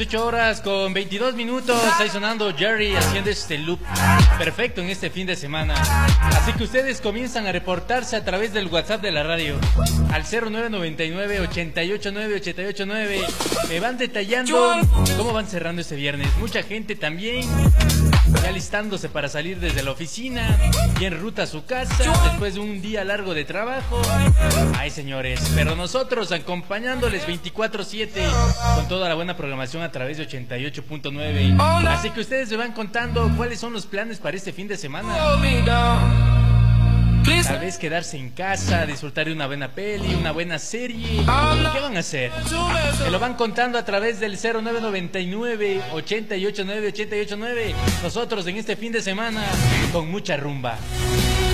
18 horas con 22 minutos. Ahí sonando Jerry haciendo este loop perfecto en este fin de semana. Así que ustedes comienzan a reportarse a través del WhatsApp de la radio al 0999-889-889. Me van detallando cómo van cerrando este viernes. Mucha gente también ya listándose para salir desde la oficina y en ruta a su casa después de un día largo de trabajo. Ay, señores, pero nosotros acompañándoles 24/7 con toda la buena programación a través de 88.9. Así que ustedes me van contando cuáles son los planes para este fin de semana. Tal vez quedarse en casa, disfrutar de una buena peli, una buena serie. ¿Qué van a hacer? Me lo van contando a través del 0999-889-889. Nosotros en este fin de semana con mucha rumba.